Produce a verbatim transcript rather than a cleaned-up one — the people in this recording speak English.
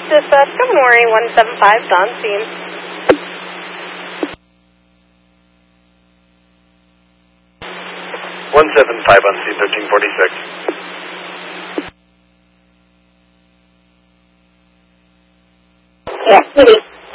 Dispatch, good morning, one seven five, on scene. one seven five on scene, thirteen forty-six. Yeah, Kitty.